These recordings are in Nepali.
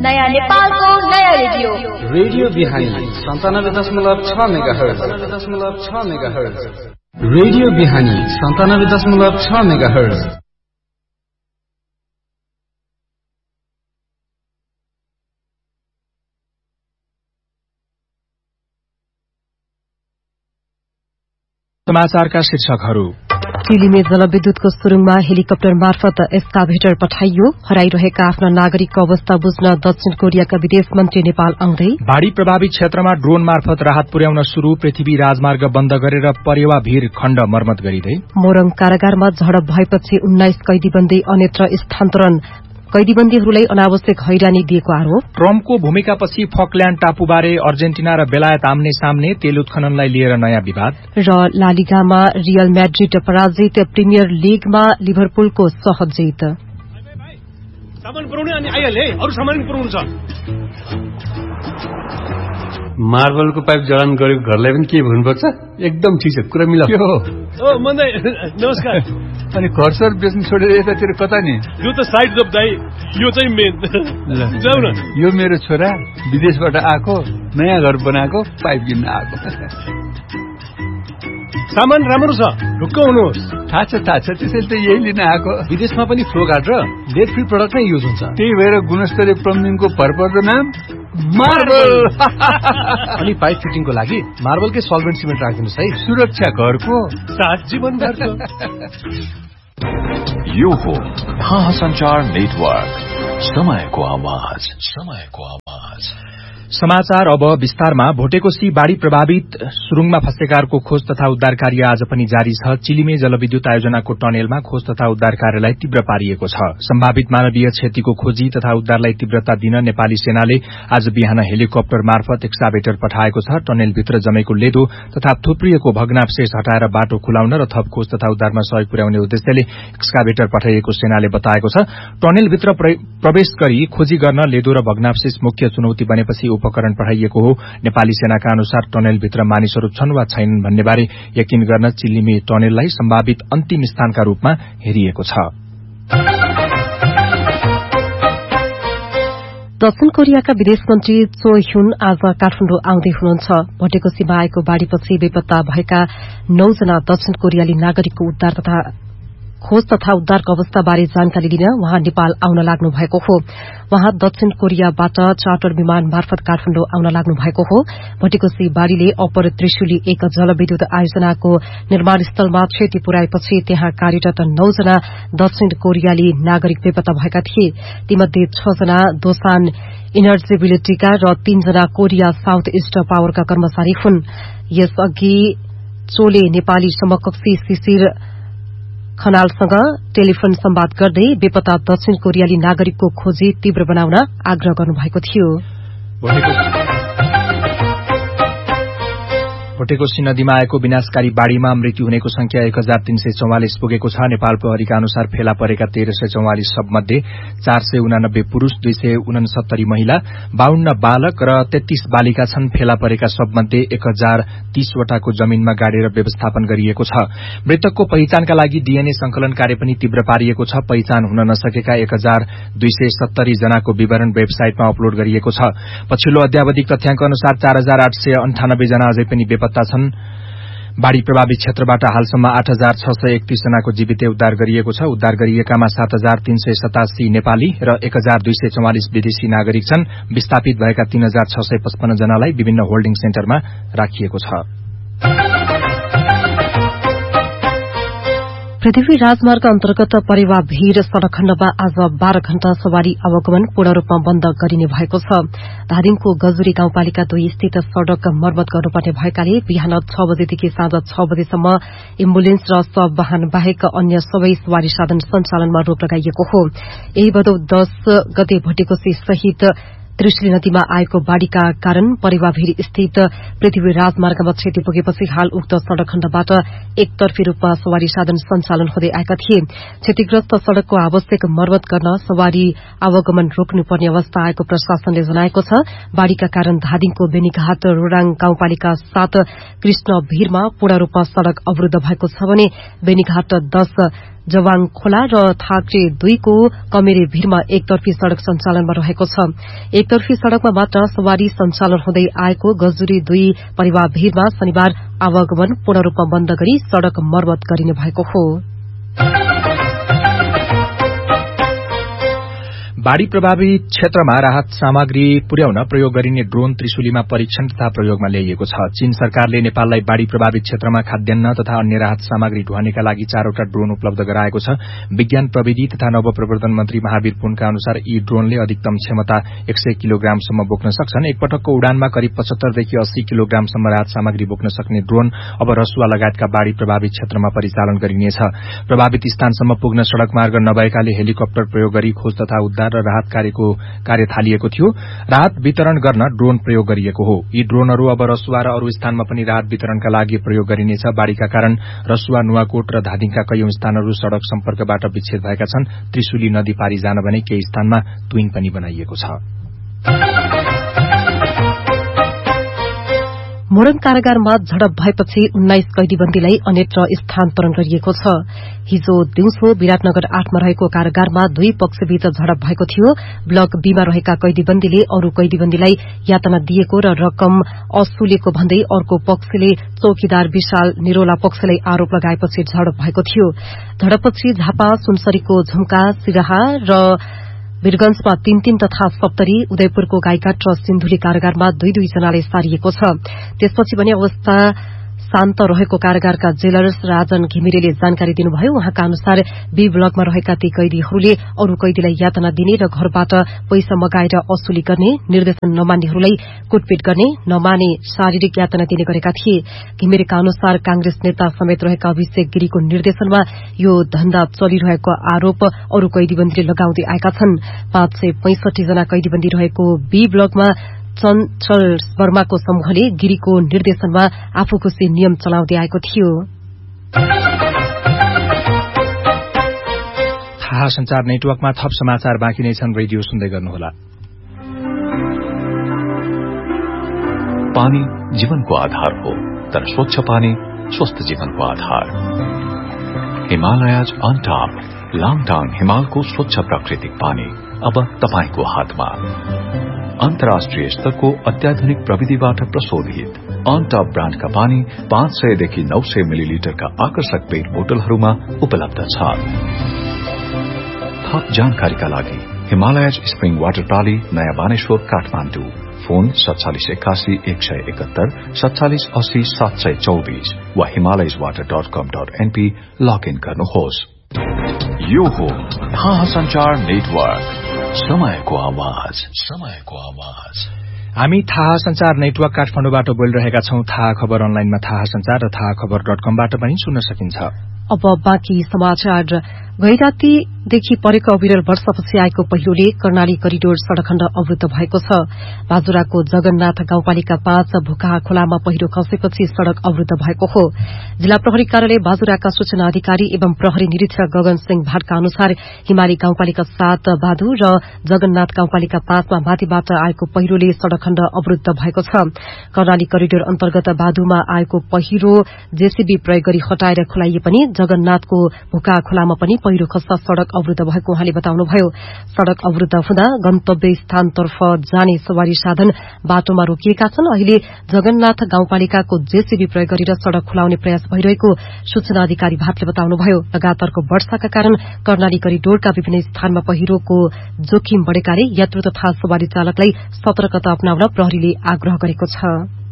नयाँ नेपालको नयाँ रेडियो रेडियो बिहानी 97.6 मेगाहर्ज रेडियो बिहानी 97.6 मेगाहर्ज। समाचारका शीर्षकहरू। चिलीमे जलविद्युतको सुरुङमा हेलिकप्टर मार्फत एस्काभेटर पठाइयो। हराइरहेका आफ्ना नागरिकको अवस्था बुझ्न दक्षिण कोरियाका विदेश मन्त्री नेपाल आउँदै। बाढ़ी प्रभावित क्षेत्रमा ड्रोन मार्फत राहत पुर्याउन शुरू। पृथ्वी राजमार्ग बन्द गरेर परेवा भीर खण्ड मर्मत गरिँदै। मोरङ कारागारमा झडप भएपछि 19 कैदीबन्दी अन्यत्र स्थानान्तरण। कैदीबन्दीहरूलाई अनावश्यक हैरानी दिएको आरोप। ट्रम्पको भूमिकापछि फकल्याण्ड टापुबारे अर्जेन्टिना र बेलायत आम्ने सामने। तेल उत्खननलाई लिएर नयाँ विवाद। र लालिगामा रियल म्याड्रिड पराजित। प्रिमियर लीगमा लिभरपुलको सहज जित। सामान पुर्याउने अनि आइहाल्यो है, अरु सामान पनि पुर्याउनु छ। मार्बलको पाइप जडान गरेको घरलाई पनि के भन्नुपर्छ? एकदम ठिक छ, कुरा मिलाऊ। के हो? ओ मन्दै नमस्कार। अनि घरसर बेच्नु छोडेर यतातिर कता नि? यो त साइड जब दाइ, यो चाहिँ मेन। जाऊ न। यो मेरो छोरा विदेशबाट आएको, नयाँ घर बनाएको, पाइप किन्न आएको। सामान राम्रो छ, ढुक्क हुनुहोस्। थाहा छ त्यसैले त यही लिन आएको। विदेशमा पनि फ्लो गार्ड र लेड फ्री प्रोडक्ट नै युज हुन्छ। त्यही भएर गुणस्तरीय प्लम्बिङको भरपर्दो नाम मार्बल। अनि पाइप फिटिङको लागि मार्बलकै सल्भेन्ट सिमेन्ट राखिदिनुहोस् है। सुरक्षा घरको साथ जीवनभरको। यो हो महासञ्चार नेटवर्क, समयको आवाज। समाचार अब विस्तारमा। भोटेकोशी बाढ़ी प्रभावित सुरुङमा फँसेकाहरूको खोज तथा उद्धार कार्य आज पनि जारी छ। चिलीमे जलविद्युत आयोजनाको टनेलमा खोज तथा उद्धार कार्यलाई तीव्र पारिएको छ। सम्भावित मानवीय क्षतिको खोजी तथा उद्धारलाई तीव्रता दिन नेपाली सेनाले आज बिहान हेलिकप्टर मार्फत एक्सकाभेटर पठाएको छ। टनेलभित्र जमेको लेदो तथा थुप्रिएको भग्नावशेष हटाएर बाटो खुलाउन र थप खोज तथा उद्धारमा सहयोग पुर्याउने उद्देश्यले एक्सकाभेटर पठाइएको सेनाले बताएको छ। टनेलभित्र प्रवेश गरी खोजी गर्न लेदो र भग्नावशेष मुख्य चुनौती बनेपछि उपकरण पठाइएको हो। नेपाली सेनाका अनुसार टनेलभित्र मानिसहरू छन् वा छैनन् भन्ने बारे यकिन गर्न चिल्लीमे टनेललाई सम्भावित अन्तिम स्थानका रूपमा हेरिएको छ। दक्षिण कोरियाका विदेश मन्त्री चो ह्युन आज काठमाडौँ आउँदै हुनुहुन्छ। भोटेकोशीमा आएको बाढ़ीपछि बेपत्ता भएका 9 जना दक्षिण कोरियाली नागरिकको उद्धार तथा खोज तथा उद्धारको अवस्थाबारे जानकारी लिन उहाँ नेपाल आउन लाग्नु भएको हो। उहाँ दक्षिण कोरियाबाट चार्टर विमान मार्फत काठमाडौँ आउन लाग्नु भएको हो। भोटेकोशी बाढ़ीले अपर त्रिशुली 1 जलविद्युत आयोजनाको निर्माण स्थलमा क्षति पुर्याएपछि त्यहाँ कार्यरत 9 जना दक्षिण कोरियाली नागरिक बेपत्ता भएका थिए। तीमध्ये 6 जना दोसान इनर्जिबिलिटीका र 3 जना कोरिया साउथ ईस्ट पावरका कर्मचारी हुन्। यसअघि चोले नेपाली समकक्षी शिशिर खनालसँग टेलिफोन सम्वाद गर्दै बेपत्ता दक्षिण कोरियाली नागरिकको खोजी तीव्र बनाउन आग्रह गर्नुभएको थियो। भोटेकोशी नदीमा आएको विनाशकारी बाढ़ीमा मृत्यु हुनेको संख्या 1344 पुगेको छ। नेपाल प्रहरीका अनुसार फेला परेका 1344 सबमध्ये 489 पुरूष, 269 महिला, 52 बालक र 33 बालिका छन्। फेला परेका सबमध्ये 1030 वटाको जमीनमा गाडेर व्यवस्थापन गरिएको छ। मृतकको पहिचानका लागि डीएनए संकलन कार्य पनि तीव्र पारिएको छ। पहिचान हुन नसकेका 1270 जनाको विवरण वेबसाइटमा अपलोड गरिएको छ। पछिल्लो अद्यावधिक तथ्याङ्क अनुसार 4898 जना अझै पनि बेपत्ता छन्। बाढ़ी प्रभावित क्षेत्रबाट हालसम्म 8631 जनाको जीवित उद्धार गरिएको छ। उद्धार गरिएकामा 7387 नेपाली र 1244 विदेशी नागरिक छन्। विस्थापित भएका 3655 जनालाई विभिन्न होल्डिङ सेन्टरमा राखिएको छ। पृथ्वी राजमार्ग अन्तर्गत परेवा भीर सड़क खण्डमा आज 12 घण्टा सवारी आवागमन पूर्ण रूपमा बन्द गरिने भएको छ। धादिङको गजुरी गाउँपालिका 2 स्थित सड़क मर्मत गर्नुपर्ने भएकाले बिहान 6 बजेदेखि साँझ 6 बजेसम्म एम्बुलेन्स र सब वाहन बाहेक अन्य सबै सवारी साधन सञ्चालनमा रोक लगाइएको हो। यही भदौ 10 गते भोटेकोशी सहित त्रिशुली नदीमा आएको बाढ़ीका कारण परेवाभिर स्थित पृथ्वी राजमार्गमा क्षति पुगेपछि हाल उक्त सड़क खण्डबाट एकतर्फी रूपमा सवारी साधन सञ्चालन हुँदै आएका थिए। क्षतिग्रस्त सड़कको आवश्यक मर्मत गर्न सवारी आवागमन रोक्नुपर्ने अवस्था आएको प्रशासनले जनाएको छ। बाढ़ीका कारण धादिङको बेनीघाट रोडाङ गाउँपालिका 7 कृष्ण भीरमा पूर्ण रूपमा सड़क अवरूद्ध भएको छ भने बेनीघाट 10 जवाङ खोला र थाक्रे 2 को कमेरे भीरमा एकतर्फी सड़क सञ्चालनमा रहेको छ। एकतर्फी सड़कमा मात्र सवारी सञ्चालन हुँदै आएको गजुरी 2 परिवार भीरमा शनिबार आवागमन पूर्ण रूपमा बन्द गरी सड़क मर्मत गरिने भएको हो। बाढ़ी प्रभावित क्षेत्रमा राहत सामग्री पुर्याउन प्रयोग गरिने ड्रोन त्रिशुलीमा परीक्षण तथा प्रयोगमा ल्याइएको छ। चीन सरकारले नेपाललाई बाढ़ी प्रभावित क्षेत्रमा खाद्यान्न तथा अन्य राहत सामग्री ढुवानीका लागि 4वटा ड्रोन उपलब्ध गराएको छ। विज्ञान प्रविधि तथा नवप्रवर्धन मन्त्री महावीर पुनका अनुसार यी ड्रोनले अधिकतम क्षमता 100 किलोग्रामसम्म बोक्न सक्छन्। एकपटकको उडानमा करिब 75 देखि 80 किलोग्रामसम्म राहत सामग्री बोक्न सक्ने ड्रोन अब रसुवा लगायतका बाढ़ी प्रभावित क्षेत्रमा परिचालन गरिनेछ। प्रभावित स्थानसम्म पुग्न सड़क मार्ग नभएकाले हेलिकप्टर प्रयोग गरी खोज तथा उद्धार र राहत कार्य थालिएको थियो। राहत वितरण गर्न ड्रोन प्रयोग गरिएको हो। यी ड्रोनहरू अब रसुवा र अरू स्थानमा पनि राहत वितरणका लागि प्रयोग गरिनेछ। बाढ़ीका कारण रसुवा, नुवाकोट र धादिङका कैयौं स्थानहरू सड़क सम्पर्कबाट विच्छेद भएका छन्। त्रिशुली नदी पारी जान भने केही स्थानमा ट्विन पनि बनाइएको छ। मोरङ कारागारमा झडप भएपछि 19 कैदीबन्दीलाई अन्यत्र स्थानान्तरण गरिएको छ। हिजो दिउँसो विराटनगर 8 मा रहेको कारागारमा 2 पक्षबीच झडप भएको थियो। ब्लक बी मा रहेका कैदीबन्दीले अरू कैदीबन्दीलाई यातना दिएको र रकम असुलेको भन्दै अर्को पक्षले चौकीदार विशाल निरोला पक्षलाई आरोप लगाएपछि झडप भएको थियो। झडपपछि झापा, सुनसरीको झुम्का, सिराहा र वीरगंजमा 3-3 तथा सप्तरी, उदयपुरको गाईघाट र सिन्धुली कारागारमा 2-2 जनाले सारिएको छ। त्यसपछि भने अवस्था शान्त रहेको कारागारका जेलर्स राजन घिमिरेले जानकारी दिनुभयो। उहाँका अनुसार बी ब्लकमा रहेका ती कैदीहरूले अरू कैदीलाई यातना दिने र घरबाट पैसा मगाएर असुली गर्ने, निर्देशन नमान्नेहरूलाई कुटपिट गर्ने, नमाने शारीरिक यातना दिने गरेका थिए। घिमिरेका अनुसार कांग्रेस नेता समेत रहेका अभिषेक गिरीको निर्देशनमा यो धन्दा चलिरहेको आरोप अरू कैदीबन्दीले लगाउँदै आएका छन्। 565 जना कैदीबन्दी रहेको बी ब्लकमा चञ्चल वर्माको समूहले गिरीको निर्देशनमा आफूखुसी नियम चलाउँदै आएको थियो। थाहा संचार नेटवर्कमा थप समाचार बाँकी नै छन्। रेडियो सुन्दै गर्नुहोला। पानी जीवनको आधार हो, तर स्वच्छ पानी स्वस्थ जीवनको आधार। हिमालयज अन टप लाङटाङ हिमालको स्वच्छ प्राकृतिक पानी अब तपाईको हातमा। अन्तर्राष्ट्रिय स्तरको अत्याधुनिक प्रविधिबाट प्रशोधित अन टप ब्रान्डका पानी 500 देखि 900 मिलिलिटरका आकर्षक पेट बोतलहरूमा उपलब्ध छ। थप जानकारीका लागि हिमालयज स्प्रिङ वाटर प्राली, नयाँ बानेश्वर, काठमाडौँ। फोन 4781 171 4780 724 वा himalayaswater.com.np लगइन गर्नुहोस्। यो हो थाहा संचार नेटवर्क, समयको आवाज, समयको आवाज। हामी थाहा संचार नेटवर्क काठमाडौँबाट बोलिरहेका छौं। थाहा खबर अनलाइनमा थाहा संचार र थाहा खबर.com-बाट पनि सुन्न सकिन्छ। अब बाँकी समाचार। गैरातीदेखि परेको अविरल वर्षापछि आएको पहिरोले कर्णाली करिडोर सड़क खण्ड अवरुद्ध भएको छ। बाजुराको जगन्नाथ गाउँपालिका 5 भुकाहा खोलामा पहिरो खसेपछि सड़क अवरुद्ध भएको हो। जिल्ला प्रहरी कार्यालय बाजुराका सूचना अधिकारी एवं प्रहरी निरीक्षक गगन सिंह भाटका अनुसार हिमाली गाउँपालिका 7 बाधु र जगन्नाथ गाउँपालिका 5 मा माथिबाट आएको पहिरोले सड़क खण्ड अवरुद्ध भएको छ। कर्णाली करिडोर अन्तर्गत बाधुमा आएको पहिरो जेसीबी प्रयोग गरी हटाएर खुलाइए पनि जगन्नाथको भुकाहा खोलामा पनि पहिरो खस्दा सड़क अवरुद्ध भएको उहाँले बताउनुभयो। सड़क अवरुद्ध हुँदा गन्तव्य स्थानतर्फ जाने सवारी साधन बाटोमा रोकिएका छन्। अहिले जगन्नाथ गाउँपालिकाको जेसीबी प्रयोग गरेर सड़क खुलाउने प्रयास भइरहेको सूचना अधिकारी भाटले बताउनुभयो। लगातारको वर्षाका कारण कर्णाली करिडोरका विभिन्न स्थानमा पहिरोको जोखिम बढ़ेकाले यात्रु तथा सवारी चालकलाई सतर्कता अपनाउन प्रहरीले आग्रह गरेको छ।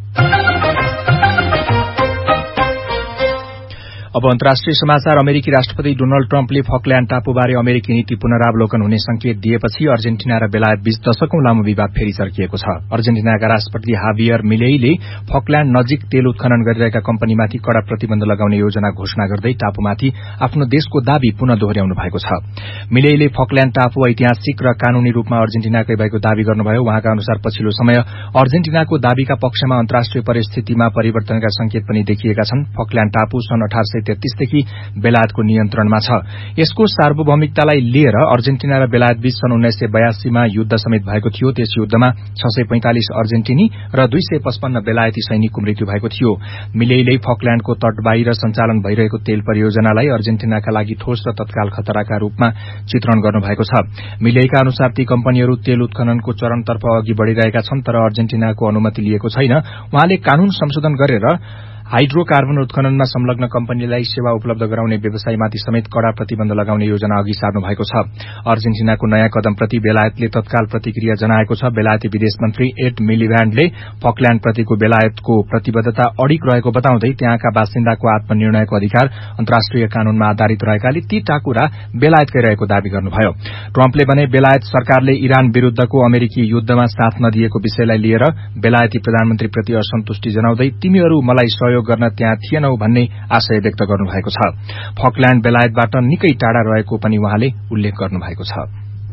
अब अन्तर्राष्ट्रिय समाचार। अमेरिकी राष्ट्रपति डोनाल्ड ट्रम्पले फकल्याण्ड टापुबारे अमेरिकी नीति पुनरावलोकन हुने संकेत दिएपछि अर्जेन्टिना र बेलायत बीच दशकौं लामो विवाद फेरि चर्किएको छ। अर्जेन्टिनाका राष्ट्रपति हाभियर मिलेईले फकल्याण्ड नजिक तेल उत्खनन गरिरहेका कम्पनीमाथि कड़ा प्रतिबन्ध लगाउने योजना घोषणा गर्दै टापुमाथि आफ्नो देशको दावी पुनः दोहोर्याउनु भएको छ। मिलेईले फकल्याण्ड टापु ऐतिहासिक र कानूनी रूपमा अर्जेन्टिनाकै भएको दावी गर्नुभयो। उहाँका अनुसार पछिल्लो समय अर्जेन्टिनाको दावीका पक्षमा अन्तर्राष्ट्रिय परिस्थितिमा परिवर्तनका संकेत पनि देखिएका छन्। फकल्याण्ड टापु सन् 1933 देखि बेलायतको नियन्त्रणमा छ। यसको सार्वभौमिकतालाई लिएर अर्जेन्टिना र बेलायत बीच सन् 1982 मा युद्ध समेत भएको थियो। त्यस युद्धमा 645 अर्जेन्टिनी र 255 बेलायती सैनिकको मृत्यु भएको थियो। मिलेईले फकल्याण्डको तट बाहिर सञ्चालन भइरहेको तेल परियोजनालाई अर्जेन्टिनाका लागि ठोस र तत्काल खतराका रूपमा चित्रण गर्नुभएको छ। मिलेईका अनुसार ती कम्पनीहरू तेल उत्खननको चरणतर्फ अघि बढ़िरहेका छन्, तर अर्जेन्टिनाको अनुमति लिएको छैन। उहाँले कानून संशोधन गरेर हाइड्रोकार्बन उत्खननमा संलग्न कम्पनीलाई सेवा उपलब्ध गराउने व्यवसायमाथि समेत कड़ा प्रतिबन्ध लगाउने योजना अघि सार्नु भएको छ। अर्जेन्टिनाको नयाँ कदमप्रति बेलायतले तत्काल प्रतिक्रिया जनाएको छ। बेलायती विदेश मन्त्री एड मिलिभ्यान्डले फकल्याण्डप्रतिको बेलायतको प्रतिबद्धता अडिग रहेको बताउँदै त्यहाँका बासिन्दाको आत्मनिर्णयको अधिकार अन्तर्राष्ट्रिय कानूनमा आधारित रहेकाले ती टाकुरा बेलायतकै रहेको दावी गर्नुभयो। ट्रम्पले भने बेलायत सरकारले इरान विरूद्धको अमेरिकी युद्धमा साथ नदिएको विषयलाई लिएर बेलायती प्रधानमन्त्रीप्रति असन्तुष्टि जनाउँदै तिमीहरू मलाई सहयोग गर्न त्यहाँ थिएनौ भन्ने आशय व्यक्त गर्नुभएको छ। फकल्याण्ड बेलायतबाट निकै टाढा रहेको पनि उहाँले उल्लेख गर्नुभएको छ।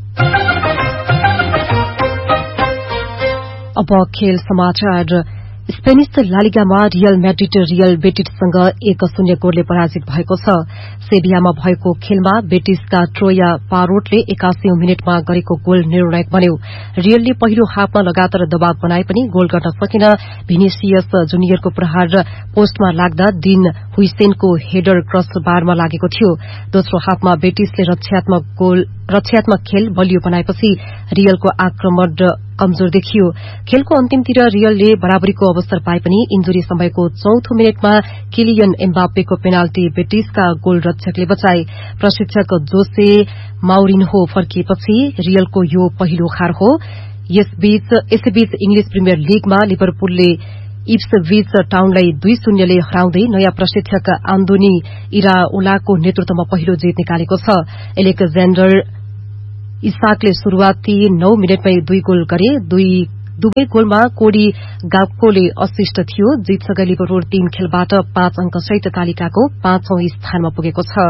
अब खेल समाचार। स्पेनिश लालिगामा रियल मैड्रिड रियल बेटिससँग 1-0 गोलले पराजित भएको छ। सेभियामा भएको खेलमा बेटिसका ट्रोया पारोटले 81औं मिनेटमा गरेको गोल निर्णायक बन्यो। रियलले पहिलो हाफमा लगातार दबाव बनाए पनि गोल गर्न सकेन। भिनिसियस जुनियरको प्रहार पोस्टमा लाग्दा डिन हुइसेनको हेडर क्रस बारमा लागेको थियो। दोस्रो हाफमा बेटिसले रक्षात्मक खेल बलियो बनाएपछि रियलको आक्रमण कमजोर देखियो। खेलको अन्तिमतिर रियलले बराबरीको अवसर पाए पनि इन्जुरी समयको 4औं मिनेटमा किलियन एम्बाप्पेको पेनाल्टी बेटिसका गोल रक्षकले बचाए। प्रशिक्षक जोसे माउरिन्हो फर्किएपछि रियलको यो पहिलो हार हो। यसैबीच इंग्लिश प्रिमियर लीगमा लिभरपुलले इप्सविच टाउनलाई 2-0 ले हराउँदै नयाँ प्रशिक्षक आन्दोनी इराओलाको नेतृत्वमा पहिलो जित निकालेको छ। एलेक्जेन्डर इसाकले शुरूआती 9 मिनेटमै 2 गोल गरे। दुवै गोलमा कोडी गाप्कोले असिस्ट थियो। जितसँगै लिभरपुल 3 खेलबाट 5 अंकसहित तालिकाको 5औं स्थानमा पुगेको छ।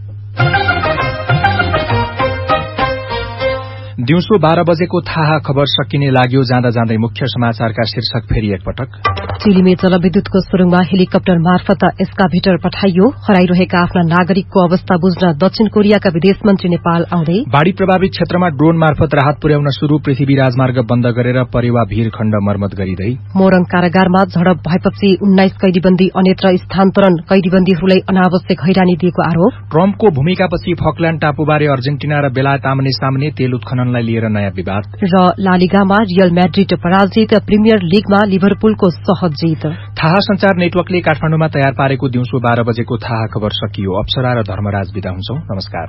दिउँसो 12 बजेको थाहा खबर सकिने लाग्यो। जाँदा जाँदै मुख्य समाचारका शीर्षक फेरि एकपटक। चिलीमे जलविद्युतको सुरुङमा हेलिकप्टर मार्फत एस्काभेटर पठाइयो। हराइरहेका आफ्ना नागरिकको अवस्था बुझ्न दक्षिण कोरियाका विदेश मन्त्री नेपाल आउँदै। बाढ़ी प्रभावित क्षेत्रमा ड्रोन मार्फत राहत पुर्याउन शुरू। पृथ्वी राजमार्ग बन्द गरेर परेवा भीर खण्ड मर्मत गरिँदै। मोरङ कारागारमा झडप भएपछि 19 कैदीबन्दी अन्यत्र स्थानान्तरण। कैदीबन्दीहरूलाई अनावश्यक हैरानी दिएको आरोप। ट्रम्पको भूमिकापछि फकल्याण्ड टापुबारे अर्जेन्टिना र बेलायत आमने सामने। तेल उत्खननलाई लिएर नयाँ विवाद। र लालिगामा रियल मैड्रिड पराजित। प्रिमियर लीगमा लिभरपुलको सहज जित। थाहा संचार नेटवर्कले काठमाडौँमा तयार पारेको दिउँसो 12 बजेको थाहा खबर सकियो। अप्सरा र धर्मराज बिदा हुन्छौं। नमस्कार।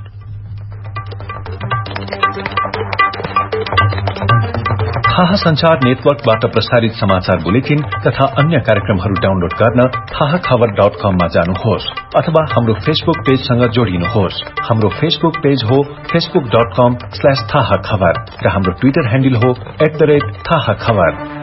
थाहा संचार नेटवर्कबाट प्रसारित समाचार बुलेटिन तथा अन्य कार्यक्रमहरू डाउनलोड गर्न थाहाखबर.com मा जानुहोस् अथवा हाम्रो फेसबुक पेजसँग जोडिनुहोस्। हाम्रो फेसबुक पेज हो facebook.com/थाहाखबर र हाम्रो ट्विटर ह्यान्डल हो @थाहाखबर।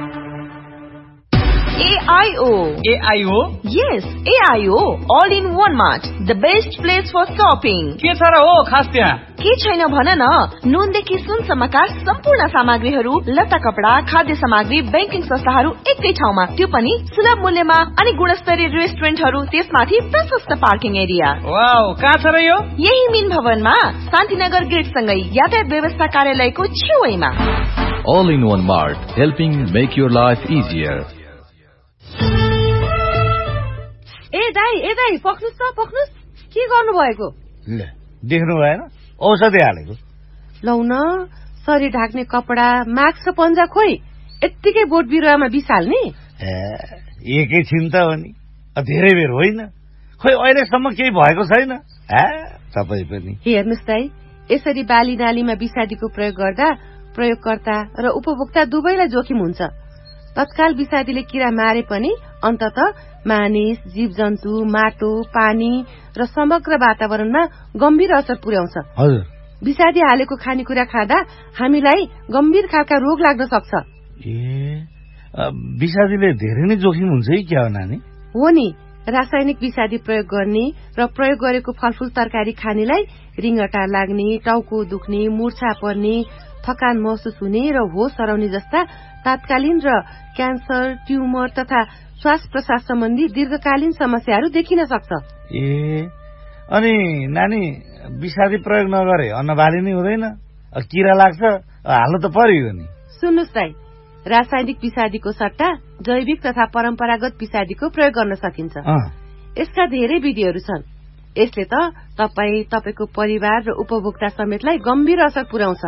AIO? Yes, AIO. All in one mart. The best place for shopping. के छ र हो खास त्यहाँ? के छैन भन न। नुनदेखि सुनसम्मका सम्पूर्ण सामग्रीहरू, लत्ता कपडा, खाद्य सामग्री, बैंकिङ संस्थाहरू एकै ठाउँमा, त्यो पनि सुलभ मूल्यमा। अनि गुणस्तरीय रेस्टुरेन्टहरू, त्यसमाथि प्रशस्त पार्किङ एरिया। वाउ, कहाँ छ र यो? यही मिन भवनमा शान्तिनगर गेट सँगै यातायात व्यवस्था कार्यालयको छेउमा। All in one mart, helping make your life easier. ए दाई पक्नुस् के गर्नु भएको? ल देख्नु भएन, औषधि हालेको। लौ न, शरीर ढाक्ने कपडा, मास्क र पन्जा खोइ यत्तिकै बोट बिरुवामा बिसाल्ने? एकैछिन त हो नि, धेरै बेर होइन। खोइ अहिलेसम्म केही भएको छैन। तपाईँ पनि हेर्नुस् दाई, यसरी बाली नालीमा विषादीको प्रयोग गर्दा प्रयोगकर्ता र उपभोक्ता दुवैलाई जोखिम हुन्छ। तत्काल विषादीले किरा मारे पनि अन्ततः मानिस, जीव जन्तु, माटो, पानी र समग्र वातावरणमा गम्भीर असर पुर्याउँछ। हजुर, विषादी हालेको खानेकुरा खाँदा हामीलाई गम्भीर खालका रोग लाग्न सक्छ। विषादीले धेरै नै जोखिम हुन्छ है क्या हो नानी? हो नि, रासायनिक विषादी प्रयोग गर्ने र प्रयोग गरेको फलफूल तरकारी खानेलाई रिङ्गटा लाग्ने, टाउको दुख्ने, मूर्छा पर्ने, थकान महसुस हुने र होस हराउने जस्ता तात्कालीन र क्यान्सर, ट्युमर तथा श्वास प्रश्वास सम्बन्धी दीर्घकालीन समस्याहरू देखिन सक्छ। अनि नानी विषादी प्रयोग नगरे अन्नबाली नै हुँदैन, किरा लाग्छ, हाल्नु त पर्यो नि। सुन्नुस् दाइ, रासायनिक विषादीको सट्टा जैविक तथा परम्परागत विषादीको प्रयोग गर्न सकिन्छ। यसका धेरै विधिहरू छन्। यसले त तपाईँ, तपाईको परिवार र उपभोक्ता समेतलाई गम्भीर असर पुर्याउँछ।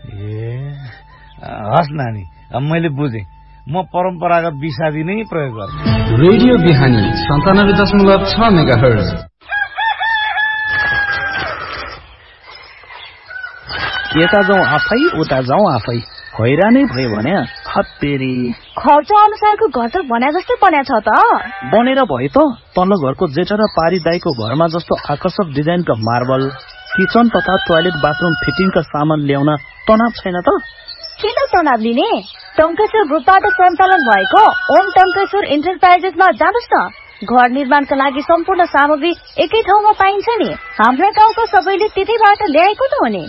हस् नानी, मैले बुझेँ। म परम्परागत विषादी नै प्रयोग गर्छु। रेडियो बिहानी 97.6 मेगाहर्ज। यता जाउँ आफै, उता जाउँ आफै, हैरानै भयो भने हत्तेरी। खर्च अनुसारको घर त बन्या जस्तै बन्या छ त। बनेर भयो त। तल्लो घरको जेठा र पारी दाईको घरमा जस्तो आकर्षक डिजाइनका मार्बल, किचन तथा टोयलेट बाथरूम फिटिङका सामान ल्याउन तनाव छैन त। किन तनाव लिने? टङ्केश्वर ग्रुपबाट सञ्चालन भएको ओम टङ्केश्वर इन्टरप्राइजेसमा जानुस् न। घर निर्माणका लागि सम्पूर्ण सामग्री एकै ठाउँमा पाइन्छ नि। हाम्रा गाउँको सबैले त्यतैबाट ल्याएको त हो नि।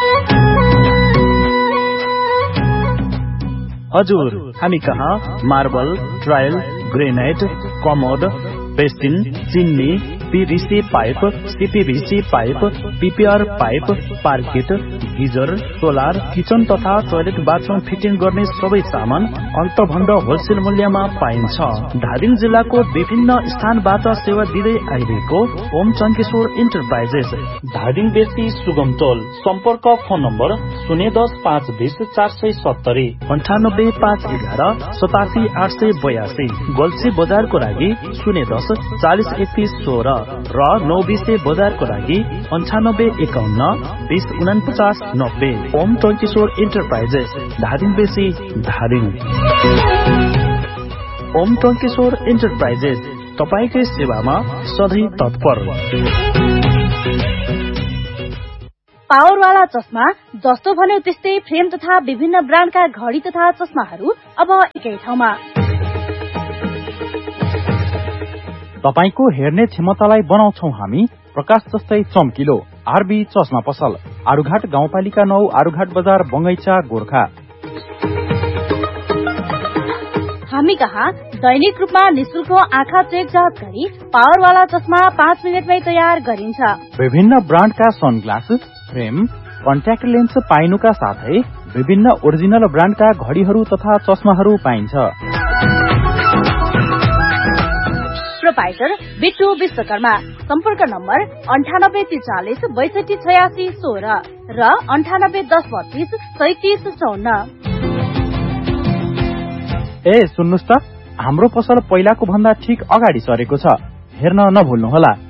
हजुर, हामी कहाँ marble, tile, granite, commode, basin, चिन्नी, PVC pipe, CPVC pipe, PPR pipe, पार्किट, geyser, solar, kitchen तथा टोयलेट बाथरूम फिटिङ गर्ने सबै सामान अन्तभन्द होलसेल मूल्यमा पाइन्छ। धादिङ जिल्लाको विभिन्न स्थानबाट सेवा दिँदै आइरहेको ओम टङ्केश्वर इन्टरप्राइजेस, धादिङ बेसी सुगम टोल। सम्पर्क फोन नम्बर 010-520 470, 98-511-87-882, गल्सी बजारको लागि 010-40-31-16 र 920 बजारको लागि 98-51-20-49-90। ओम टङ्केश्वर इन्टरप्राइजेस, धादिङ बेसी, धादिङ। ओम टङ्केश्वर इन्टरप्राइजेस तपाईकै सेवामा सधैँ तत्पर। पावरवाला चस्मा जस्तो भन्यो त्यस्तै फ्रेम तथा विभिन्न ब्रान्डका घडी तथा चस्माहरू अब एकै ठाउँमा। तपाईको हेर्ने क्षमतालाई बनाउँछौ हामी प्रकाश जस्तै चम्किलो। आरबी चस्मा पसल, आरुघाट गाउँपालिका 9, आरुघाट बजार, बङ्गैचा, गोर्खा। हामी कहाँ दैनिक रूपमा निशुल्क आँखा चेक जाँच गरी पावरवाला चस्मा 5 मिनटमै तयार गरिन्छ। विभिन्न ब्रान्डका सनग्लास, फ्रेम, कन्ट्याक्ट लेन्स पाइनुका साथै विभिन्न ओरिजिनल ब्रान्डका घडीहरू तथा चस्माहरू पाइन्छ। प्रोपाइटर बिट्टु विश्वकर्मा। सम्पर्क नम्बर 98-43-62-86-16 र 98-10-32-33-54। सुन्नुस् त, हाम्रो पसल पहिलाको भन्दा ठिक अगाडि सरेको छ। हेर्न नभुल्नुहोला।